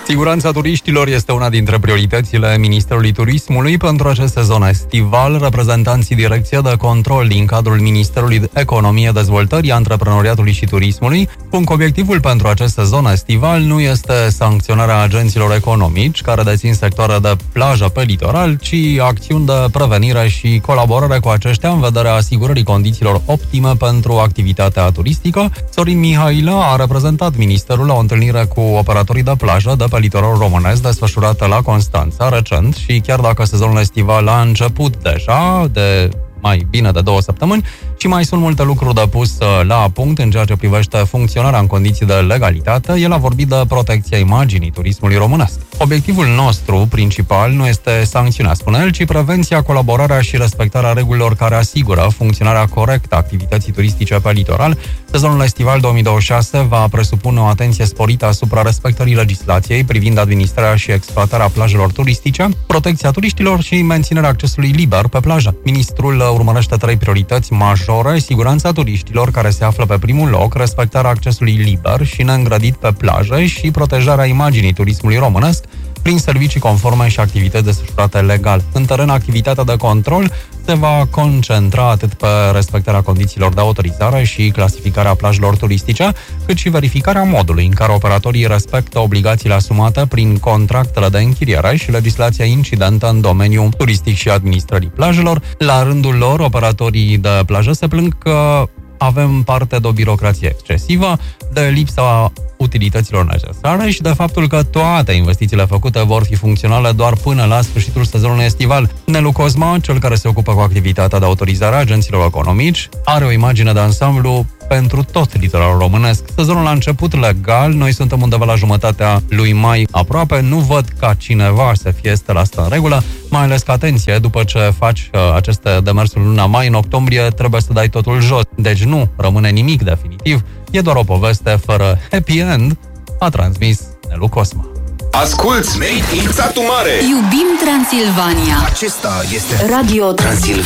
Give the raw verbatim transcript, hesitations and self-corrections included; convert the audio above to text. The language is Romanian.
Siguranța turiștilor este una dintre prioritățile Ministerului Turismului pentru acest sezon estival. Reprezentanții Direcției de Control din cadrul Ministerului de Economie, Dezvoltării, Antreprenoriatului și Turismului spun că obiectivul pentru acest sezon estival nu este sancționarea agenților economici care dețin sectoare de plajă pe litoral, ci acțiuni de prevenire și colaborare cu aceștia în vederea asigurării condițiilor optime pentru activitatea turistică. Sorin Mihailă a reprezentat Ministerul la o întâlnire cu operatorii de plajă de pe litoralul românesc desfășurată la Constanța recent și chiar dacă sezonul estival a început deja de mai bine de două săptămâni și mai sunt multe lucruri de pus la punct în ceea ce privește funcționarea în condiții de legalitate, el a vorbit de protecția imaginii turismului românesc. Obiectivul nostru principal nu este sancțiunea, spune el, ci prevenția, colaborarea și respectarea regulilor care asigură funcționarea corectă a activității turistice pe litoral. Sezonul estival două mii douăzeci și șase va presupune o atenție sporită asupra respectării legislației privind administrarea și exploatarea plajelor turistice, protecția turiștilor și menținerea accesului liber pe plajă. Ministrul urmărește trei priorități majore: siguranța turiștilor, care se află pe primul loc, respectarea accesului liber și neîngrădit pe plaje și protejarea imaginii turismului românesc prin servicii conforme și activități desfășurate legal. În teren, activitatea de control se va concentra atât pe respectarea condițiilor de autorizare și clasificarea plajelor turistice, cât și verificarea modului în care operatorii respectă obligațiile asumate prin contractele de închiriere și legislația incidentă în domeniul turistic și administrării plajelor. La rândul lor, operatorii de plajă se plâng că avem parte de o birocrație excesivă, de lipsa utilităților necesare și de faptul că toate investițiile făcute vor fi funcționale doar până la sfârșitul sezonului estival. Nelu Cosma, cel care se ocupă cu activitatea de autorizare a agenților economici, are o imagine de ansamblu pentru tot litoralul românesc. Sezonul a început legal, noi suntem undeva la jumătatea lui mai aproape, nu văd ca cineva să fie stă în regulă, mai ales că, atenție, după ce faci uh, aceste demersuri luna mai, în octombrie trebuie să dai totul jos. Deci nu rămâne nimic definitiv, e doar o poveste fără happy end, a transmis Nelu Cosma. Asculți Made in Satu Mare! Iubim Transilvania! Acesta este Radio Transilvania.